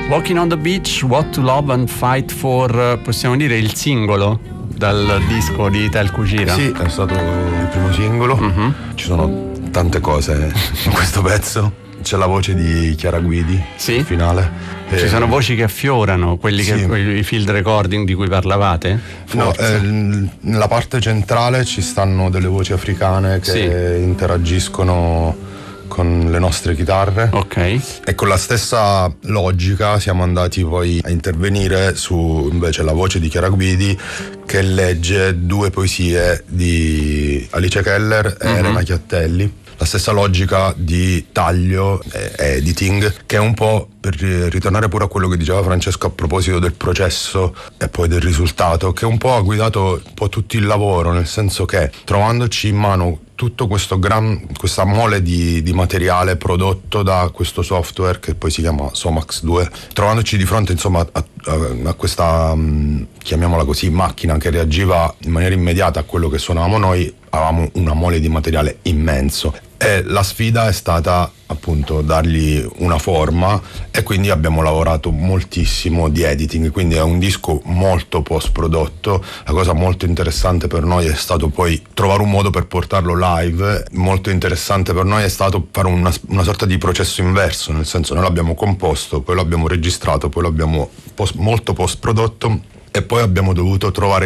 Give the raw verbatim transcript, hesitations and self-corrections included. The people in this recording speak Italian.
Walking on the Beach, What to Love and Fight For, possiamo dire il singolo dal disco di Tel Kuchira? Sì, è stato il primo singolo. Uh-huh. Ci sono tante cose in questo pezzo. C'è la voce di Chiara Guidi, sì? Il finale. Ci e... sono voci che affiorano, quelli sì. che i field recording di cui parlavate? No, eh, nella parte centrale ci stanno delle voci africane che sì. interagiscono con le nostre chitarre. Ok. E con la stessa logica siamo andati poi a intervenire su invece la voce di Chiara Guidi, che legge due poesie di Alice Keller e mm-hmm. Elena Chiattelli. La stessa logica di taglio e editing, che è un po', per ritornare pure a quello che diceva Francesco a proposito del processo e poi del risultato, che un po' ha guidato un po' tutto il lavoro, nel senso che trovandoci in mano tutto questo gran, questa mole di, di materiale prodotto da questo software che poi si chiama Somax due, trovandoci di fronte insomma a, a, a questa, chiamiamola così, macchina che reagiva in maniera immediata a quello che suonavamo noi, avevamo una mole di materiale immenso. E la sfida è stata appunto dargli una forma, e quindi abbiamo lavorato moltissimo di editing, quindi è un disco molto post prodotto. La cosa molto interessante per noi è stato poi trovare un modo per portarlo live. Molto interessante per noi è stato fare una, una sorta di processo inverso, nel senso noi l'abbiamo composto, poi l'abbiamo registrato, poi l'abbiamo post, molto post prodotto, e poi abbiamo dovuto trovare